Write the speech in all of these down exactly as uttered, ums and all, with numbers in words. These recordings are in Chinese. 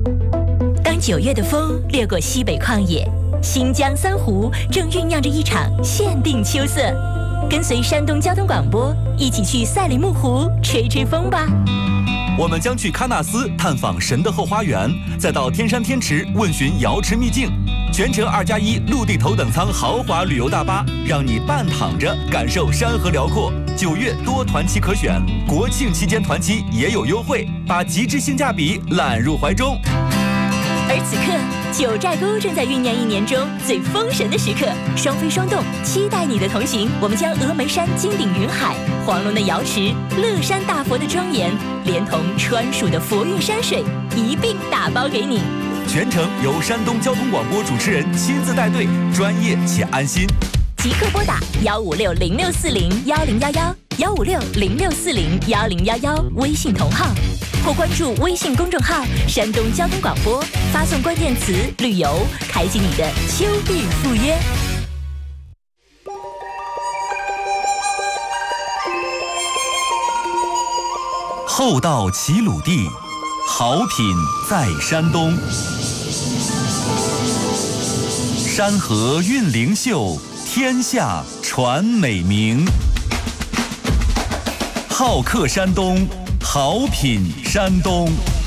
当九月的风掠过西北旷野，新疆三湖正酝酿着一场限定秋色。跟随山东交通广播一起去赛里木湖吹吹风吧。 我们将去喀纳斯探访神的后花园，再到天山天池问询瑶池秘境。全程二加一陆地头等舱豪华旅游大巴，让你半躺着感受山河辽阔。九月多团期可选，国庆期间团期也有优惠，把极致性价比揽入怀中。 而此刻，九寨沟正在酝酿一年中最封神的时刻，双飞双动，期待你的同行。我们将峨眉山金顶云海、黄龙的瑶池、乐山大佛的庄严，连同川蜀的佛韵山水一并打包给你。 全程由山东交通广播主持人亲自带队，专业且安心。 即刻拨打幺五六零六四零幺零幺幺幺五六零六四零幺零幺幺微信同号，或关注微信公众号山东交通广播，发送关键词旅游，开启你的秋日赴约。 厚道齐鲁地，好品在山东。山河韵灵秀，天下传美名。好客山东，好品山东。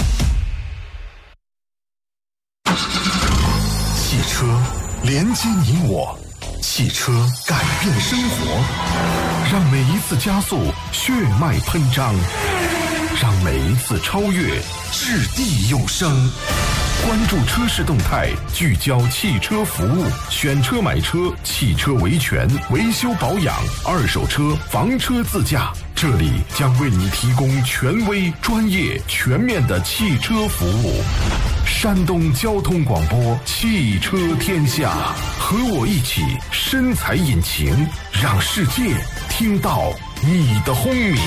汽车连接你我，汽车改变生活，让每一次加速血脉喷张，让每一次超越掷地有声。关注车市动态，聚焦汽车服务，选车买车，汽车维权、维修保养，二手车、房车自驾，这里将为你提供权威、专业、全面的汽车服务。山东交通广播汽车天下，和我一起深踩引擎，让世界听到你的轰鸣。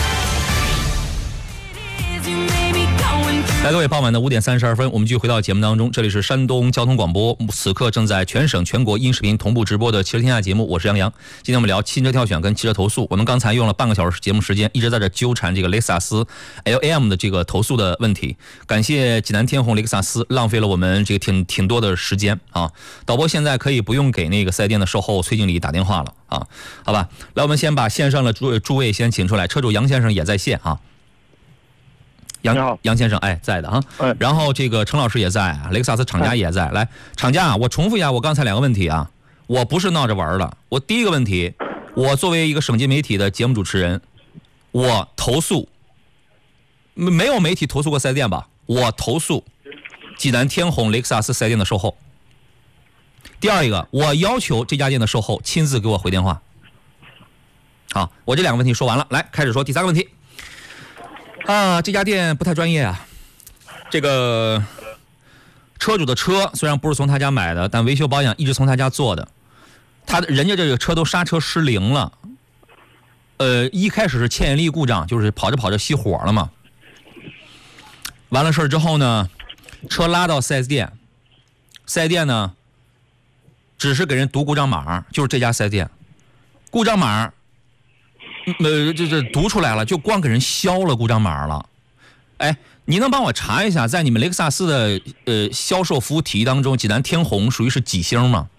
来，各位，傍晚的五点三十二分，我们继续回到节目当中。这里是山东交通广播，此刻正在全省全国音视频同步直播的汽车天下节目，我是杨洋。今天我们聊汽车挑选跟汽车投诉。我们刚才用了半个小时节目时间，一直在这纠缠这个雷克萨斯 L M 的这个投诉的问题。感谢济南天虹雷克萨斯，浪费了我们这个挺挺多的时间啊。导播现在可以不用给那个四 S 店的售后崔经理打电话了啊，好吧？来，我们先把线上的诸诸位先请出来，车主杨先生也在线啊。杨杨先生，哎，在的啊。 哎， 然后这个陈老师也在，雷克萨斯厂家也在。哎、来，厂家，我重复一下我刚才两个问题啊，我不是闹着玩的。我第一个问题，我作为一个省级媒体的节目主持人，我投诉，没有媒体投诉过四 S 店吧？我投诉济南天虹雷克萨斯四 S 店的售后。第二一个，我要求这家店的售后亲自给我回电话。好，我这两个问题说完了，来开始说第三个问题。啊，这家店不太专业啊。这个车主的车虽然不是从他家买的，但维修保养一直从他家做的。他人家这个车都刹车失灵了，呃，一开始是牵引力故障，就是跑着跑着熄火了嘛。完了事儿之后呢，车拉到 四 S 店， 四 S 店呢只是给人读故障码，就是这家 四 S 店故障码。呃，这这读出来了，就光给人消了故障码了。哎，你能帮我查一下，在你们雷克萨斯的呃销售服务体系当中，济南天虹属于是几星吗？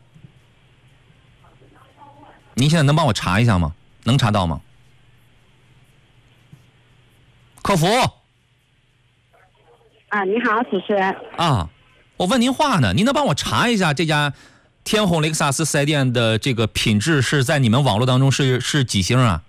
您现在能帮我查一下吗？能查到吗？客服。 啊，你好，主持人。 啊，我问您话呢，您能帮我查一下这家天虹雷克萨斯四 S 店的这个品质是在你们网络当中是是几星啊？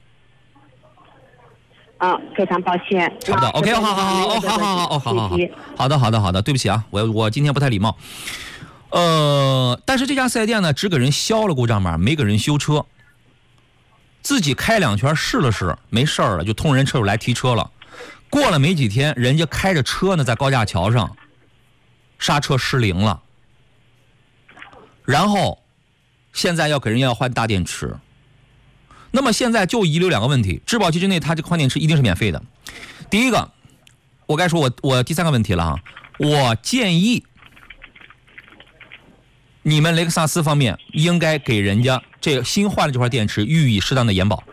啊，非常抱歉， 查不到。OK， 好好好好好好好好好好好的好的好的，对不起啊，我我今天不太礼貌。呃，但是这家四 S 店呢，只给人消了故障码，没给人修车。自己开两圈试了试，没事儿了，就通人车主来提车了。过了没几天，人家开着车呢，在高架桥上，刹车失灵了，然后现在要给人家要换大电池。那么现在就遗留两个问题，质保期之内它这个换电池一定是免费的。第一个，我该说我我第三个问题了哈，我建议你们雷克萨斯方面应该给人家这新换的这块电池予以适当的延保。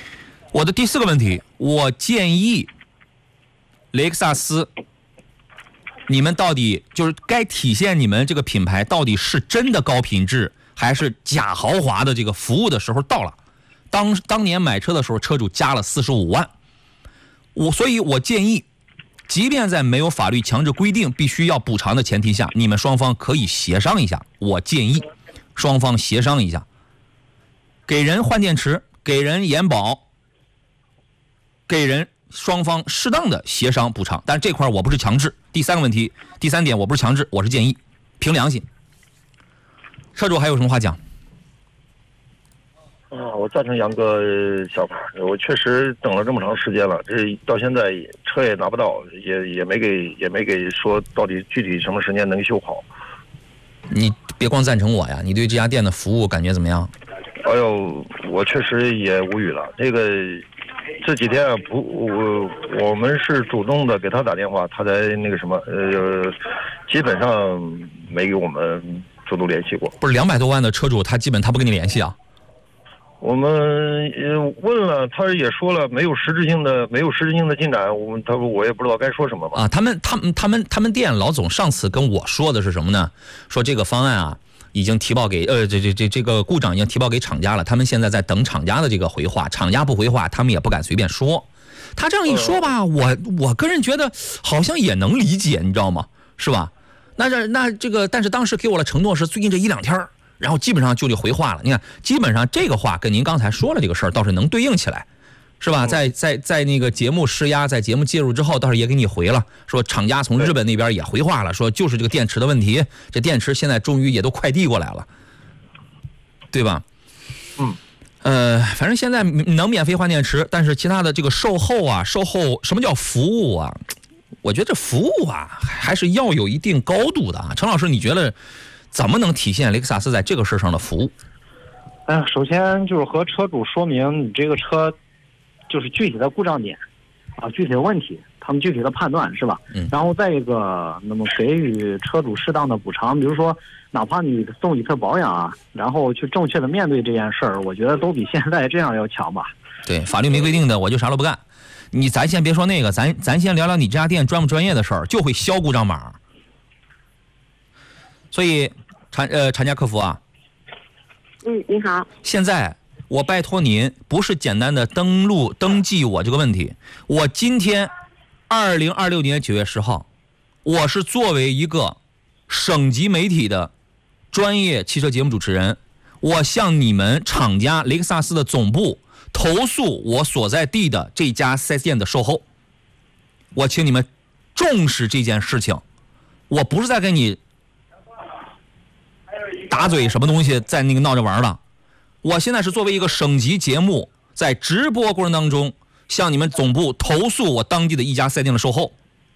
我的第四个问题，我建议雷克萨斯你们到底就是该体现你们这个品牌到底是真的高品质，还是假豪华的这个服务的时候到了。当当年买车的时候，车主加了四十五万，我所以，我建议，即便在没有法律强制规定必须要补偿的前提下，你们双方可以协商一下。我建议双方协商一下，给人换电池，给人延保，给人双方适当的协商补偿。但是这块我不是强制。第三个问题，第三点我不是强制，我是建议，凭良心。车主还有什么话讲？ 啊，我赞成杨哥想法。我确实等了这么长时间了，这到现在车也拿不到，也也没给也没给说到底具体什么时间能修好。 你别光赞成我呀，你对这家店的服务感觉怎么样？ 哎呦，我确实也无语了。这个这几天啊，不，我我们是主动的给他打电话，他才那个什么，呃，基本上没给我们主动联系过。 不是两百多万的车主，他基本他不跟你联系啊？ 我们问了，他也说了没有实质性的没有实质性的进展。我们他说我也不知道该说什么吧。 啊，他们他们他们他们店老总上次跟我说的是什么呢？说这个方案啊已经提报给呃这这这这个故障已经提报给厂家了，他们现在在等厂家的这个回话，厂家不回话，他们也不敢随便说。他这样一说吧，我我个人觉得好像也能理解，你知道吗？是吧？那这那这个，但是当时给我的承诺是最近这一两天。然后基本上就得回话了。你看，基本上这个话跟您刚才说了这个事儿倒是能对应起来，是吧？在在在那个节目施压，在节目介入之后，倒是也给你回了，说厂家从日本那边也回话了，说就是这个电池的问题，这电池现在终于也都快递过来了，对吧？ 嗯。 呃，反正现在能免费换电池，但是其他的这个售后啊，售后什么叫服务啊？我觉得这服务啊，还是要有一定高度的啊。陈老师，你觉得？怎么能体现雷克萨斯在这个事上的服务？ 哎呀，首先就是和车主说明你这个车就是具体的故障点啊，具体的问题，他们具体的判断是吧？嗯。然后再一个，那么给予车主适当的补偿，比如说哪怕你送一次保养啊，然后去正确的面对这件事儿，我觉得都比现在这样要强吧。 对，法律没规定的，我就啥都不干。你咱先别说那个，咱咱先聊聊你这家店专不专业的事儿，就会销故障码。所以，产呃产家客服啊， 嗯，你好。 现在我拜托您，不是简单的登录登记我这个问题。我今天，二零二六年九月十号，我是作为一个省级媒体的专业汽车节目主持人，我向你们厂家雷克萨斯的总部投诉我所在地的这家 四 S 店的售后。我请你们重视这件事情，我不是在跟你打嘴什么东西在那个闹着玩了。我现在是作为一个省级节目，在直播过程当中向你们总部投诉我当地的一家四 S 店的售后。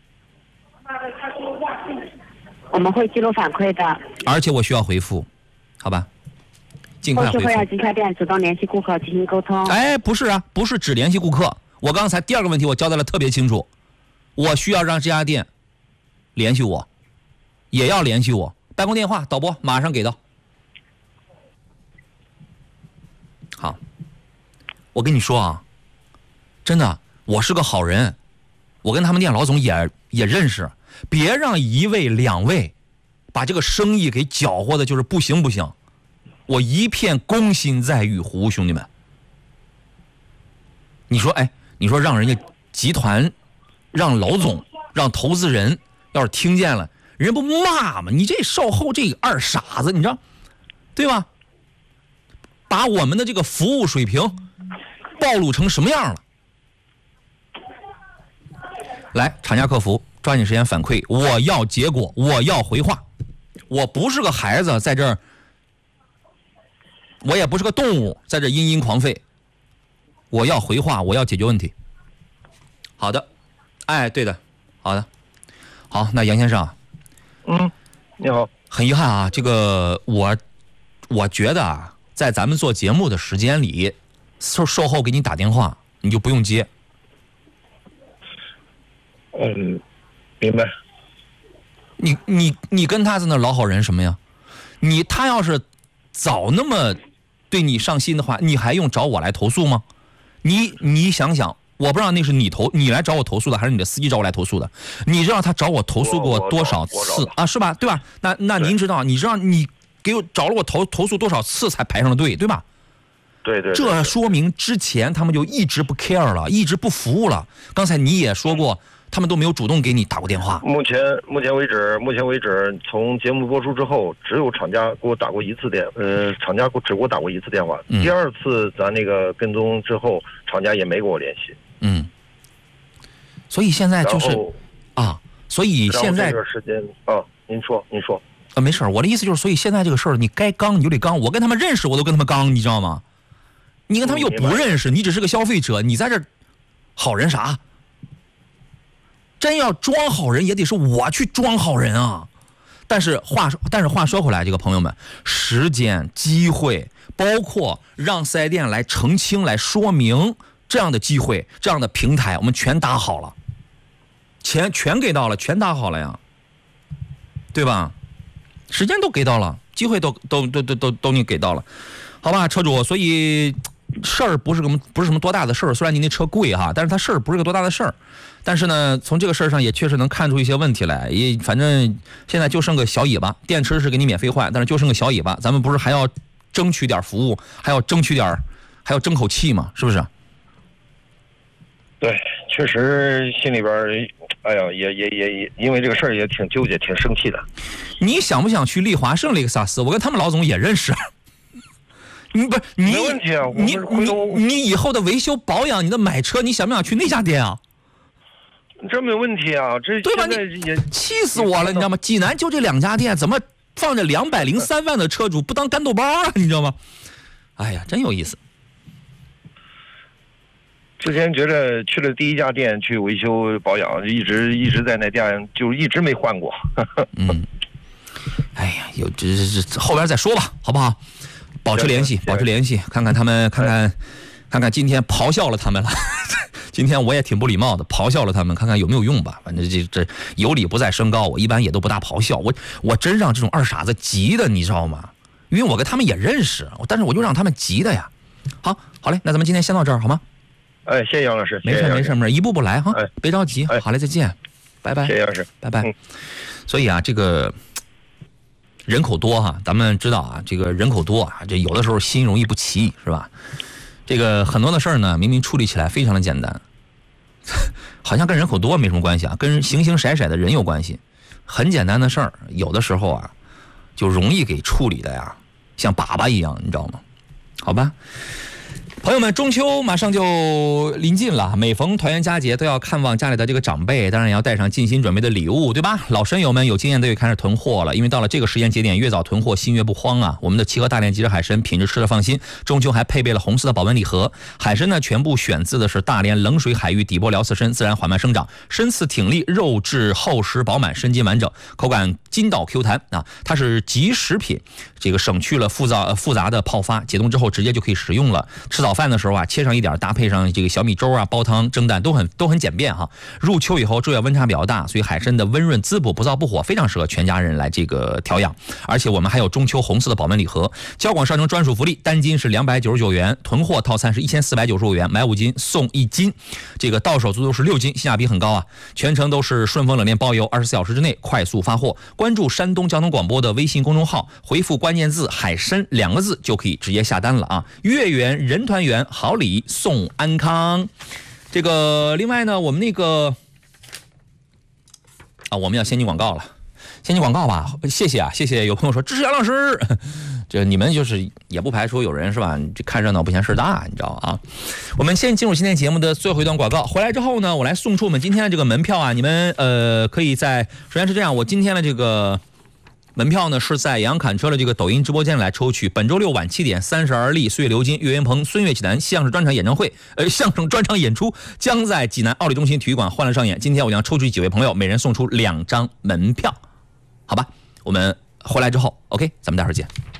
我们会记录反馈的， 而且我需要回复，好吧？尽快回复。 后续会让经销店主动联系顾客进行沟通。 哎，不是啊，不是只联系顾客。我刚才第二个问题我交代了特别清楚，我需要让这家店联系我，也要联系我。办公电话，导播马上给到。好，我跟你说啊，真的，我是个好人，我跟他们店老总也也认识，别让一位两位把这个生意给搅和的，就是不行不行。我一片攻心在玉湖，兄弟们。你说，哎，你说让人家集团、让老总、让投资人，要是听见了，人不骂吗？你这售后这个二傻子，你知道，对吧？把我们的这个服务水平暴露成什么样了？来，厂家客服抓紧时间反馈，我要结果，我要回话。我不是个孩子在这儿，我也不是个动物在这殷殷狂吠，我要回话，我要解决问题。好的，哎，对的，好的，好，那杨先生， 嗯，你好， 很遗憾啊，这个我我觉得啊。在咱们做节目的时间里，售售后给你打电话，你就不用接。 嗯，明白。 你你你跟他在那老好人什么呀？你他要是早那么对你上心的话，你还用找我来投诉吗？你你想想， 我不知道那是你投你来找我投诉的，还是你的司机找我来投诉的？你知道他找我投诉过多少次啊？是吧？对吧？那那您知道，你知道你给我找了我投投诉多少次才排上了队，对吧？ 对 对, 对。 这说明之前他们就一直不 care 了，一直不服务了。刚才你也说过。他们都没有主动给你打过电话。 目前目前为止，目前为止，从节目播出之后，只有厂家给我打过一次电，呃，厂家给我只给我打过一次电话。嗯、第二次咱那个跟踪之后，厂家也没跟我联系。 嗯。所以现在就是啊，所以现在这个时间啊，您说您说。 啊，没事，我的意思就是，所以现在这个事儿，你该刚你就得刚。我跟他们认识，我都跟他们刚，你知道吗？你跟他们又不认识，你只是个消费者，你在这好人啥？真要装好人，也得是我去装好人啊！但是话说，但是话说回来，这个朋友们，时间、机会，包括让四 S店来澄清、来说明这样的机会、这样的平台，我们全搭好了，钱全给到了，全搭好了呀，对吧？时间都给到了，机会都都都都都都你给到了，好吧，车主，所以事儿不是个不是什么多大的事儿，虽然您那车贵哈，但是它事儿不是个多大的事儿。但是呢，从这个事儿上也确实能看出一些问题来。也反正现在就剩个小尾巴，电池是给你免费换，但是就剩个小尾巴。咱们不是还要争取点服务，还要争取点，还要争口气嘛？是不是？ 对，确实心里边，哎呀，也也也也，因为这个事儿也挺纠结，挺生气的。 你想不想去利华盛雷克萨斯？我跟他们老总也认识。你不是你没问题啊， 你你你以后的维修保养，你的买车，你想不想去那家店啊？ 这没问题啊，这对吧？你气死我了，你知道吗？济南就这两家店，怎么放着两百零三万的车主不当干豆包啊？你知道吗？哎呀，真有意思。 之前觉得去了第一家店去维修保养，一直一直在那店，就一直没换过。 嗯，哎呀，有这这这后边再说吧，好不好？保持联系，保持联系，看看他们，看看看看今天咆哮了他们了。今天我也挺不礼貌的，咆哮了他们，看看有没有用吧。反正这这有理不在声高，我一般也都不大咆哮。我我真让这种二傻子急的，你知道吗？因为我跟他们也认识，但是我就让他们急的呀。好，好嘞，那咱们今天先到这儿好吗？ 哎，谢谢杨老师。 没事没事没事，一步步来哈， 哎、 别着急。哎、好嘞，再见，拜拜。 谢谢杨老师， 拜拜。 嗯、 所以啊，这个人口多哈，咱们知道啊，这个人口多啊，这有的时候心容易不齐，是吧？这个很多的事儿呢，明明处理起来非常的简单，好像跟人口多没什么关系啊，跟形形色色的人有关系。很简单的事儿，有的时候啊，就容易给处理的呀，像粑粑一样，你知道吗？好吧。朋友们，中秋马上就临近了，每逢团圆佳节都要看望家里的这个长辈，当然也要带上精心准备的礼物，对吧？老神友们有经验都开始囤货了，因为到了这个时间节点，越早囤货心越不慌啊。我们的齐和大连即食海参品质吃了放心，中秋还配备了红色的保温礼盒。海参呢，全部选自的是大连冷水海域底波辽刺参，自然缓慢生长，参刺挺立，肉质厚实饱满，参筋完整，口感筋道 Q 弹啊。它是即食品，这个省去了复杂、呃、复杂的泡发，解冻之后直接就可以食用了。吃早饭的时候啊，切上一点，搭配上这个小米粥啊、煲汤、蒸蛋，都很都很简便哈。入秋以后，昼夜温差比较大，所以海参的温润滋补、不燥不火，非常适合全家人来这个调养。而且我们还有中秋红色的保温礼盒，交广商城专属福利，单斤是两百九十九元，囤货套餐是一千四百九十五元，买五斤送一斤，这个到手足足是六斤，性价比很高啊！全程都是顺丰冷链包邮，二十四小时之内快速发货。关注山东交通广播的微信公众号，回复关键字“海参”两个字就可以直接下单了啊！月圆人团圆，好礼送安康。这个另外呢，我们那个啊，我们要先进广告了，先进广告吧。谢谢啊，谢谢。有朋友说支持杨老师，这你们就是也不排除有人是吧？这看热闹不嫌事大，你知道啊？我们先进入今天节目的最后一段广告，回来之后呢，我来送出我们今天的这个门票啊，你们呃可以在首先是这样，我今天的这个门票呢是在杨侃车的这个抖音直播间来抽取。本周六晚七点，三十而立、岁月流金、岳云鹏、孙悦济南相声专场演唱会，呃，相声专场演出将在济南奥体中心体育馆欢乐上演。今天我将抽取几位朋友，每人送出两张门票，好吧？我们回来之后 ，OK， 咱们待会儿见。